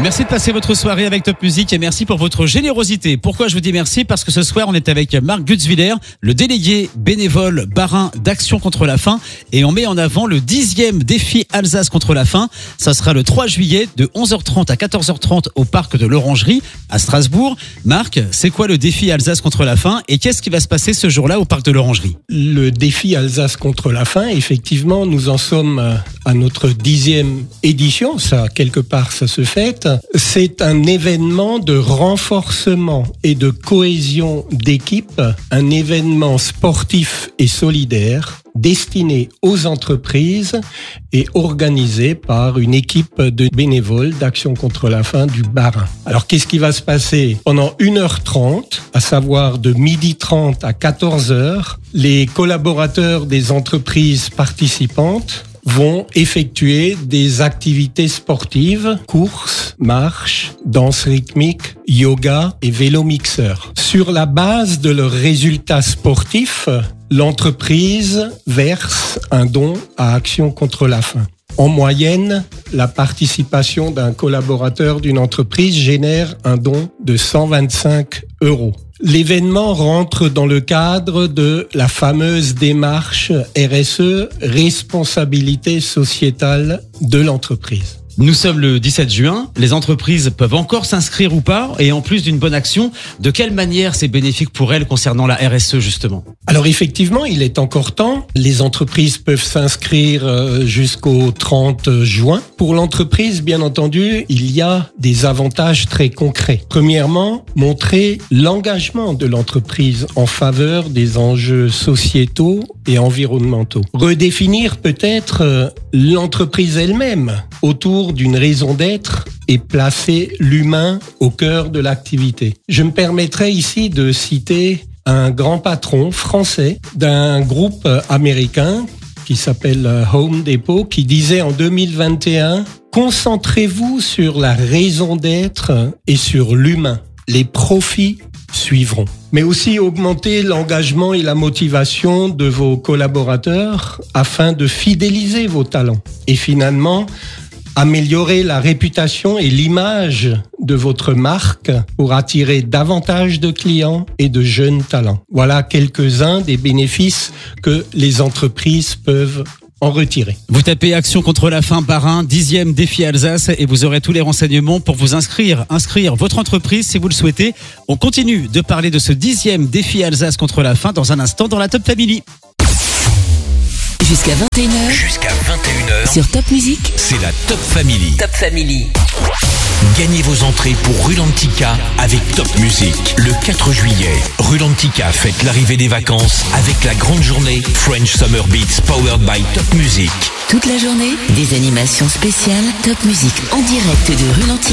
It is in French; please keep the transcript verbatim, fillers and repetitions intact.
Merci de passer votre soirée avec Top Music et merci pour votre générosité. Pourquoi je vous dis merci? Parce que ce soir, on est avec Marc Gutzwiller, le délégué bénévole Bas-Rhin d'Action contre la faim, et on met en avant le dixième défi Alsace contre la faim. Ça sera le trois juillet de onze heures trente à quatorze heures trente au parc de l'Orangerie à Strasbourg. Marc, c'est quoi le défi Alsace contre la faim et qu'est-ce qui va se passer ce jour-là au parc de l'Orangerie? Le défi Alsace contre la faim, effectivement, nous en sommes à notre dixième édition. Ça, quelque part, ça se fête. C'est un événement de renforcement et de cohésion d'équipe, un événement sportif et solidaire destiné aux entreprises et organisé par une équipe de bénévoles d'Action contre la faim du Bas-Rhin. Alors, qu'est-ce qui va se passer? Pendant une heure trente, à savoir de midi trente à quatorze heures, les collaborateurs des entreprises participantes vont effectuer des activités sportives, courses, marches, danse rythmique, yoga et vélo mixeur. Sur la base de leurs résultats sportifs, l'entreprise verse un don à Action contre la faim. En moyenne, la participation d'un collaborateur d'une entreprise génère un don de cent vingt-cinq euros. L'événement rentre dans le cadre de la fameuse démarche R S E, responsabilité sociétale de l'entreprise. Nous sommes le dix-sept juin, les entreprises peuvent encore s'inscrire ou pas, et en plus d'une bonne action, de quelle manière c'est bénéfique pour elles concernant la R S E justement? Alors effectivement, il est encore temps, les entreprises peuvent s'inscrire jusqu'au trente juin. Pour l'entreprise, bien entendu, il y a des avantages très concrets. Premièrement, montrer l'engagement de l'entreprise en faveur des enjeux sociétaux et environnementaux. Redéfinir peut-être l'entreprise elle-même autour d'une raison d'être et placer l'humain au cœur de l'activité. Je me permettrai ici de citer un grand patron français d'un groupe américain qui s'appelle Home Depot, qui disait en deux mille vingt et un « Concentrez-vous sur la raison d'être et sur l'humain. Les profits suivront. » Mais aussi augmenter l'engagement et la motivation de vos collaborateurs afin de fidéliser vos talents. Et finalement, améliorer la réputation et l'image de votre marque pour attirer davantage de clients et de jeunes talents. Voilà quelques-uns des bénéfices que les entreprises peuvent en retirer. Vous tapez Action contre la faim Bas-Rhin, dixième défi Alsace et vous aurez tous les renseignements pour vous inscrire, inscrire votre entreprise si vous le souhaitez. On continue de parler de ce dixième défi Alsace contre la faim dans un instant dans la Top Family. Jusqu'à vingt et une heures. Jusqu'à vingt et une heures. Sur Top Music. C'est la Top Family. Top Family. Gagnez vos entrées pour Rulantica avec Top Music. Le quatre juillet, Rulantica fête l'arrivée des vacances avec la grande journée French Summer Beats powered by Top Music. Toute la journée, des animations spéciales Top Music en direct de Rulantica.